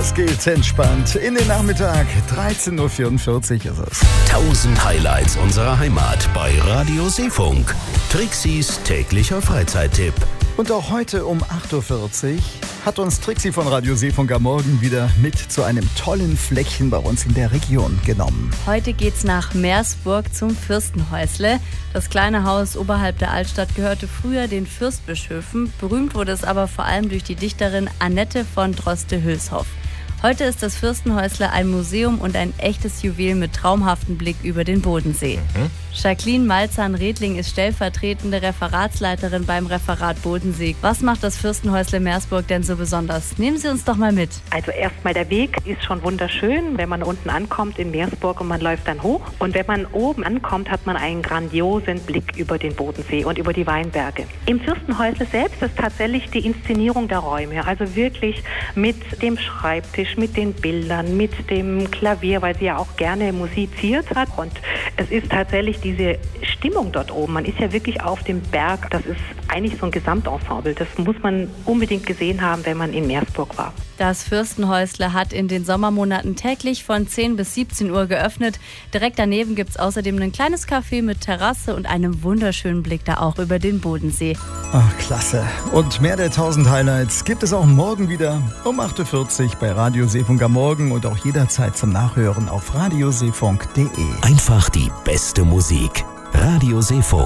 es geht entspannt in den Nachmittag. 13.44 Uhr ist es. 1000 Highlights unserer Heimat bei Radio Seefunk. Trixis täglicher Freizeittipp. Und auch heute um 8.40 Uhr hat uns Trixi von Radio Seefunk am Morgen wieder mit zu einem tollen Fleckchen bei uns in der Region genommen. Heute geht's nach Meersburg zum Fürstenhäusle. Das kleine Haus oberhalb der Altstadt gehörte früher den Fürstbischöfen. Berühmt wurde es aber vor allem durch die Dichterin Annette von Droste-Hülshoff. Heute ist das Fürstenhäusle ein Museum und ein echtes Juwel mit traumhaftem Blick über den Bodensee. Jacqueline Malzahn-Redling ist stellvertretende Referatsleiterin beim Referat Bodensee. Was macht das Fürstenhäusle Meersburg denn so besonders? Nehmen Sie uns doch mal mit. Also erstmal der Weg ist schon wunderschön, wenn man unten ankommt in Meersburg und man läuft dann hoch. Und wenn man oben ankommt, hat man einen grandiosen Blick über den Bodensee und über die Weinberge. Im Fürstenhäusle selbst ist tatsächlich die Inszenierung der Räume, also wirklich mit dem Schreibtisch, mit den Bildern, mit dem Klavier, weil sie ja auch gerne musiziert hat. Und es ist tatsächlich diese Stimmung dort oben. Man ist ja wirklich auf dem Berg. Das ist eigentlich so ein Gesamtensemble. Das muss man unbedingt gesehen haben, wenn man in Meersburg war. Das Fürstenhäusle hat in den Sommermonaten täglich von 10 bis 17 Uhr geöffnet. Direkt daneben gibt es außerdem ein kleines Café mit Terrasse und einem wunderschönen Blick da auch über den Bodensee. Ach, klasse. Und mehr der 1000 Highlights gibt es auch morgen wieder um 8.40 Uhr bei Radio Seefunk am Morgen und auch jederzeit zum Nachhören auf radioseefunk.de. Einfach die beste Musik. Radio Seefunk.